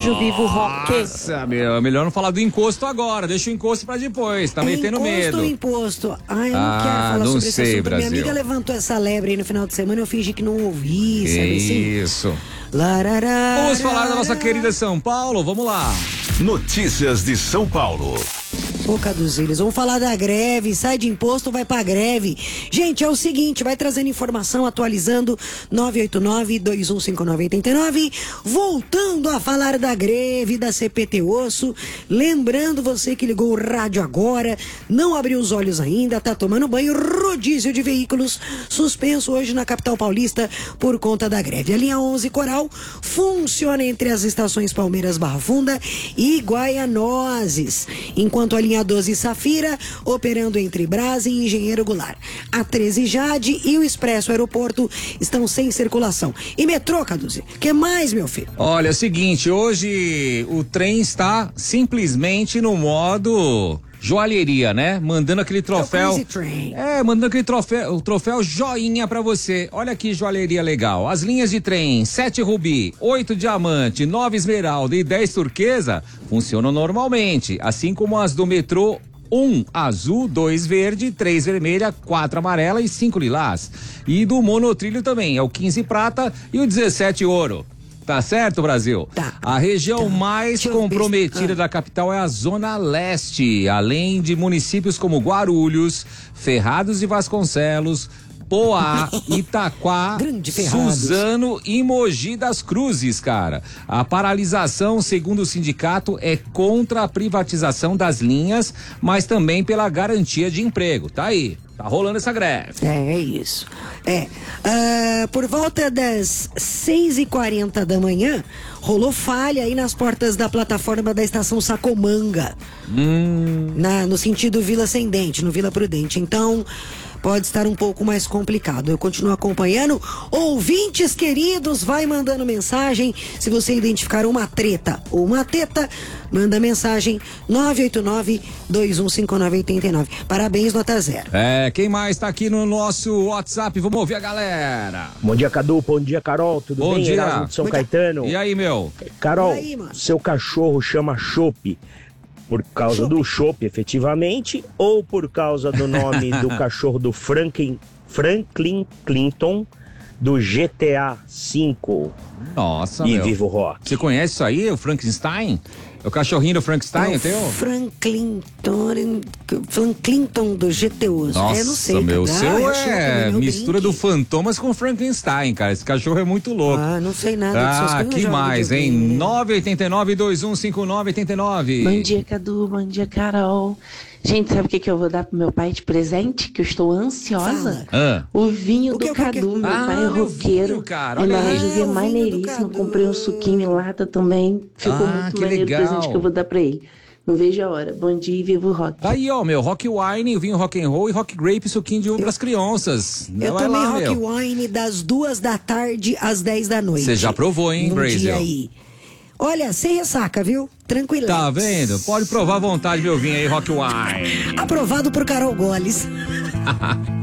Beijo, Vivo Rock. Nossa, meu, melhor não falar do encosto agora, deixa o encosto pra depois, tá metendo medo. Imposto. Ai, eu não quero falar não sobre sei, esse assunto. Brasil. Minha amiga levantou essa lebre aí no final de semana, eu fingi que não ouvi, sabe assim? Isso. Vamos falar da nossa querida São Paulo, vamos lá. Notícias de São Paulo. Boca dos Ilhos, vamos falar da greve, sai de imposto, vai pra greve. Gente, é o seguinte, vai trazendo informação, atualizando 989-2159-89, voltando a falar da greve da CPT Osso, lembrando você que ligou o rádio agora, não abriu os olhos ainda, tá tomando banho, rodízio de veículos suspenso hoje na capital paulista por conta da greve. A linha 11 Coral funciona entre as estações Palmeiras Barra Funda e Guaianoses, enquanto a linha 12 Safira, operando entre Brás e Engenheiro Goulart. A 13 Jade e o Expresso Aeroporto estão sem circulação. E metrô, Caduzi, que mais, meu filho? Olha, é o seguinte, hoje o trem está simplesmente no modo joalheria, né? Mandando aquele troféu. Mandando aquele troféu, o troféu joinha pra você. Olha que joalheria legal. As linhas de trem 7 rubi, 8 diamante, 9 esmeralda e 10 turquesa funcionam normalmente, assim como as do metrô 1 azul, 2 verde, 3 vermelha, 4 amarela e 5 lilás. E do monotrilho também, é o 15 prata e o 17 ouro. Tá certo, Brasil? Tá. A região mais comprometida da capital é a Zona Leste, além de municípios como Guarulhos, Ferrados de Vasconcelos, Poá, Itaquá, Suzano e Mogi das Cruzes, cara. A paralisação, segundo o sindicato, é contra a privatização das linhas, mas também pela garantia de emprego. Tá aí. Tá rolando essa greve. É isso. Por volta das 6h40 da manhã, rolou falha aí nas portas da plataforma da estação Sacomanga. No sentido Vila Ascendente, no Vila Prudente. Então, pode estar um pouco mais complicado. Eu continuo acompanhando. Ouvintes queridos, vai mandando mensagem. Se você identificar uma treta ou uma teta, manda mensagem 989-2159-89. Parabéns, nota 0. Quem mais tá aqui no nosso WhatsApp? Vamos ouvir a galera. Bom dia, Cadu. Bom dia, Carol. Tudo bem? Bom dia. Erasmo de São Caetano. E aí, meu? Carol, aí, seu cachorro chama Chopp por causa do chopp, efetivamente, ou por causa do nome do cachorro do Franklin Clinton do GTA V? Nossa, e meu. Vivo Rock. Você conhece isso aí, o Frankenstein? É o cachorrinho do Frankenstein, o teu? Franklin Clinton do GTO. Nossa, eu não sei. meu, o seu é mistura do Fantomas com o Frankenstein, cara. Esse cachorro é muito louco. Não sei nada dessas coisas. Que mais, hein? 989-2159-89. Bom dia, Cadu. Bom dia, Carol. Gente, sabe o que eu vou dar pro meu pai de presente? Que eu estou ansiosa? O vinho do Cadu. Meu pai é roqueiro. Vinho, cara. É Olha uma aí. região maneiríssima. Comprei um suquinho em lata também. Ficou muito maneiro o presente que eu vou dar pra ele. Não vejo a hora. Bom dia e viva o rock. Tá aí, ó, meu. Rock Wine, vinho rock and roll e rock grape, suquinho de uva pras crianças. Eu Vai tomei lá, rock meu. wine das 2 da tarde às 10 da noite. Você já provou, hein, Brasil? Aí. Olha, sem ressaca, viu? Tranquilo. Tá vendo? Pode provar à vontade, meu vinho aí, Rock Wine. Aprovado por Carol Goles.